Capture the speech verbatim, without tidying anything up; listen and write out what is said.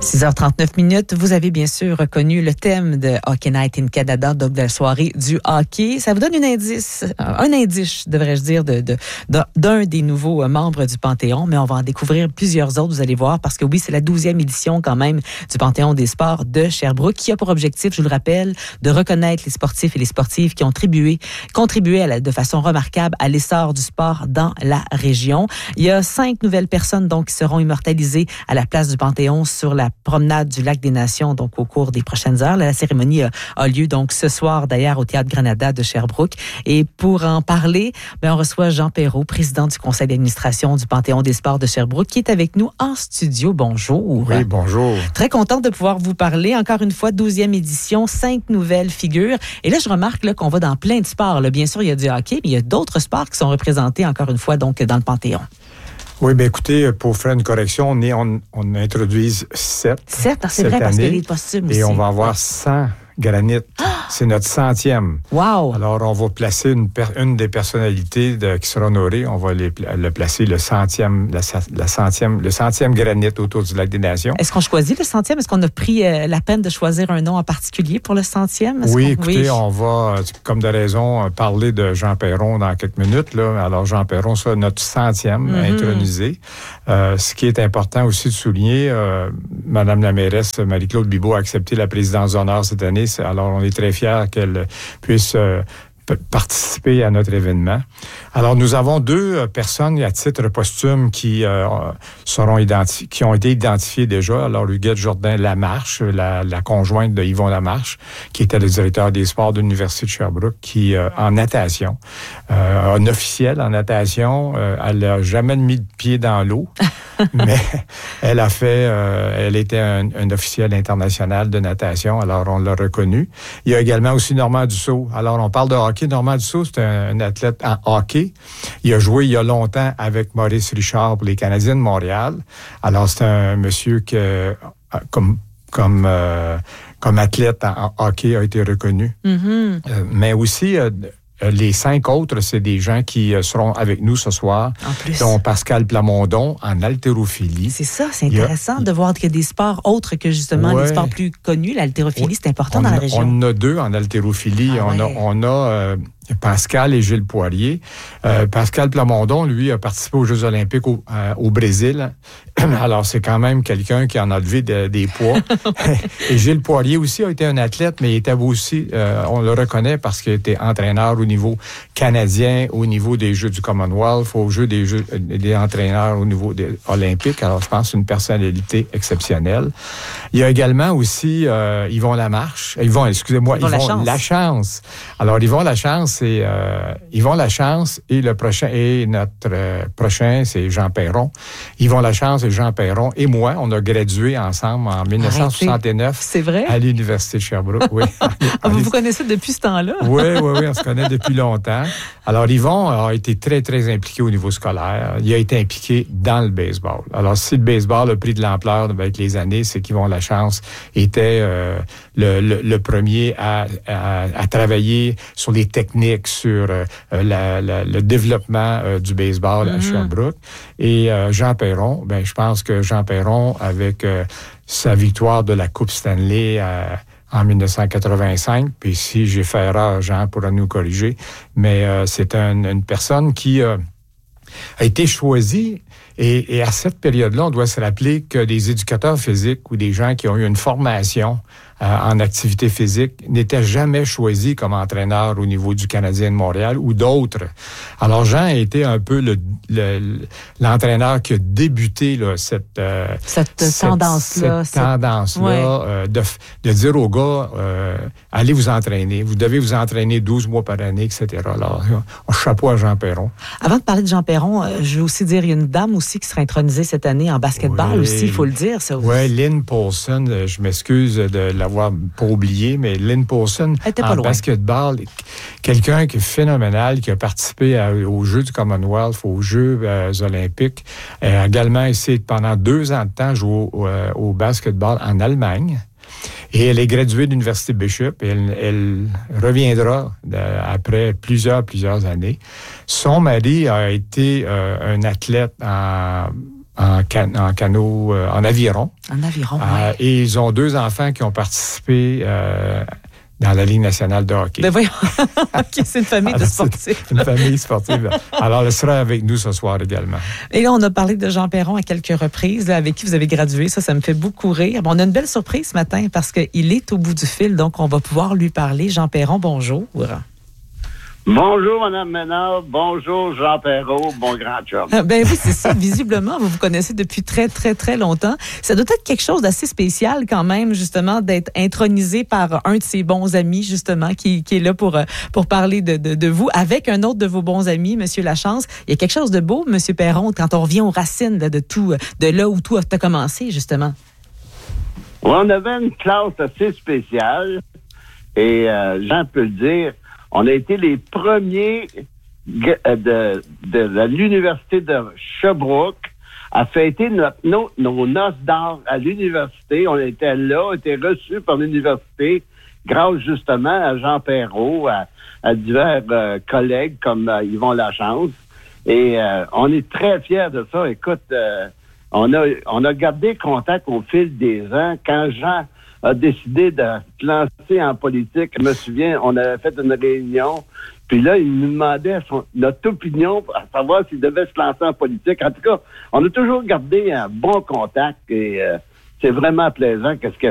six heures trente-neuf minutes, vous avez bien sûr reconnu le thème de Hockey Night in Canada, donc de la soirée du hockey. Ça vous donne un indice, un indice, devrais-je dire, de, de, de, d'un des nouveaux membres du Panthéon, mais on va en découvrir plusieurs autres, vous allez voir, parce que oui, c'est la douzième édition quand même du Panthéon des sports de Sherbrooke, qui a pour objectif, je vous le rappelle, de reconnaître les sportifs et les sportives qui ont tribué, contribué à la, de façon remarquable à l'essor du sport dans la région. Il y a cinq nouvelles personnes donc qui seront immortalisées à la place du Panthéon sur la promenade du Lac des Nations, donc au cours des prochaines heures. La cérémonie a, a lieu donc ce soir d'ailleurs au Théâtre Granada de Sherbrooke. Et pour en parler, bien, on reçoit Jean Perrault, président du conseil d'administration du Panthéon des sports de Sherbrooke, qui est avec nous en studio. Bonjour. Oui, bonjour. Très contente de pouvoir vous parler. Encore une fois, douzième édition, cinq nouvelles figures. Et là, je remarque là, qu'on va dans plein de sports. Là. Bien sûr, il y a du hockey, mais il y a d'autres sports qui sont représentés encore une fois donc dans le Panthéon. Oui, bien écoutez, pour faire une correction, on, est, on, on introduise sept. Sept, c'est vrai, année, parce qu'il y a les costumes aussi. Et on va avoir cent granites. Ah! C'est notre centième. Wow! Alors, on va placer une, une des personnalités de, qui sera honorée. On va les, le placer le centième, la, la centième, le centième granite autour du Lac des Nations. Est-ce qu'on choisit le centième? Est-ce qu'on a pris euh, la peine de choisir un nom en particulier pour le centième? Est-ce oui, qu'on... écoutez, oui. on va, comme de raison, parler de Jean Perron dans quelques minutes. Là. Alors, Jean Perron sera notre centième mm-hmm. intronisé. Euh, ce qui est important aussi de souligner, euh, Madame la mairesse Marie-Claude Bibeau a accepté la présidence d'honneur cette année. Alors, on est très fiers qu'elle puisse euh, p- participer à notre événement. Alors, nous avons deux euh, personnes à titre posthume qui euh, seront identifiées, qui ont été identifiées déjà. Alors, Huguette Jourdain-Lamarche, la, la conjointe de Yvon Lamarche, qui était le directeur des sports de l'Université de Sherbrooke, qui, euh, en natation, euh, un officiel en natation, euh, elle n'a jamais mis de pied dans l'eau. Mais elle a fait, euh, elle était un, un officiel international de natation, alors on l'a reconnu. Il y a également aussi Normand Dussault. Alors on parle de hockey. Normand Dussault, c'est un, un athlète en hockey. Il a joué il y a longtemps avec Maurice Richard pour les Canadiens de Montréal. Alors c'est un monsieur que, comme comme euh, comme athlète en, en hockey, a été reconnu. Mm-hmm. Euh, mais aussi euh, les cinq autres, c'est des gens qui seront avec nous ce soir, en plus. Dont Pascal Plamondon en haltérophilie. C'est ça, c'est intéressant a, de voir qu'il y a des sports autres que justement ouais, les sports plus connus. L'haltérophilie, ouais, c'est important dans a, la région. On a deux en haltérophilie. Ah, on, ouais. a, on a euh, Pascal et Gilles Poirier. Euh, Pascal Plamondon, lui, a participé aux Jeux olympiques au, euh, au Brésil. Alors, c'est quand même quelqu'un qui en a levé de, des poids. Et Gilles Poirier aussi a été un athlète, mais il était aussi, euh, on le reconnaît parce qu'il était entraîneur au niveau canadien, au niveau des Jeux du Commonwealth, au jeu des Jeux des entraîneurs au niveau des Olympiques. Alors, je pense que c'est une personnalité exceptionnelle. Il y a également aussi euh, Yvon Lamarche. Yvon, excusez-moi, Yvon, Yvon Lachance. Alors, Yvon Lachance, c'est euh, Yvon Lachance et le prochain et notre euh, prochain, c'est Jean Perron. Yvon Lachance et Jean Perron et moi, on a gradué ensemble en dix-neuf cent soixante-neuf. C'est vrai? À l'Université de Sherbrooke, oui. Ah, vous vous connaissez depuis ce temps-là? Oui, oui, oui, on se connaît depuis longtemps. Alors, Yvon a été très, très impliqué au niveau scolaire. Il a été impliqué dans le baseball. Alors, si le baseball a pris de l'ampleur avec les années, c'est qu'Yvon Lachance était euh, le, le, le premier à, à, à travailler sur les techniques, sur euh, la, la, le développement euh, du baseball mm-hmm. à Sherbrooke. Et euh, Jean Perron, ben, je pense que Jean Perron, avec euh, sa victoire de la Coupe Stanley euh, en dix-neuf cent quatre-vingt-cinq, puis si j'ai fait erreur, Jean pourra nous corriger, mais euh, c'est un, une personne qui euh, a été choisie. Et, et à cette période-là, on doit se rappeler que des éducateurs physiques ou des gens qui ont eu une formation euh, en activité physique n'étaient jamais choisis comme entraîneurs au niveau du Canadien de Montréal ou d'autres. Alors, Jean a été un peu le, le, l'entraîneur qui a débuté là, cette, euh, cette, cette tendance-là. Cette tendance-là ouais. euh, de, de dire aux gars, euh, allez vous entraîner. Vous devez vous entraîner douze mois par année, et cetera. Alors, on chapeau à Jean Perron. Avant de parler de Jean Perron, euh, je veux aussi dire, il y a une dame aussi qui sera intronisée cette année en basketball oui. aussi, il faut le dire. Ça oui, Lynn Paulson, je m'excuse de l'avoir pas oublié, mais Lynn Paulson, en loin. basketball, quelqu'un qui est phénoménal, qui a participé à, aux Jeux du Commonwealth, aux Jeux euh, olympiques, a également essayé pendant deux ans de temps jouer au, euh, au basketball en Allemagne. Et elle est graduée de l'Université Bishop et elle, elle reviendra de, après plusieurs, plusieurs années. Son mari a été euh, un athlète en, en, can, en canot, euh, en aviron. En aviron, euh, oui. Et ils ont deux enfants qui ont participé euh, dans la Ligue nationale de hockey. Ben voyons, okay, c'est une famille de sportifs. Une famille sportive. Alors, elle sera avec nous ce soir également. Et là, on a parlé de Jean Perron à quelques reprises, là, avec qui vous avez gradué. Ça, ça me fait beaucoup rire. Bon, on a une belle surprise ce matin parce qu'il est au bout du fil, donc on va pouvoir lui parler. Jean Perron, bonjour. Bonjour, Mme Ménard. Bonjour, Jean Perron, mon grand chum. Ben oui, c'est ça. Visiblement, vous vous connaissez depuis très, très, très longtemps. Ça doit être quelque chose d'assez spécial quand même, justement, d'être intronisé par un de ses bons amis, justement, qui, qui est là pour, pour parler de, de, de vous, avec un autre de vos bons amis, M. Lachance. Il y a quelque chose de beau, M. Perron, quand on revient aux racines là, de tout, de là où tout a commencé, justement. On avait une classe assez spéciale et euh, Jean peut le dire, on a été les premiers de, de, de l'Université de Sherbrooke à fêter notre, nos, nos noces d'art à l'université. On était là, on était reçus par l'université grâce justement à Jean Perron, à, à divers euh, collègues comme euh, Yvon Lachance. Et euh, on est très fiers de ça. Écoute, euh, on a on a gardé contact au fil des ans. Quand Jean a décidé de se lancer en politique, je me souviens, on avait fait une réunion, puis là, il nous demandait son, notre opinion à savoir s'il devait se lancer en politique. En tout cas, on a toujours gardé un bon contact et euh, c'est vraiment plaisant qu'est-ce qu'il a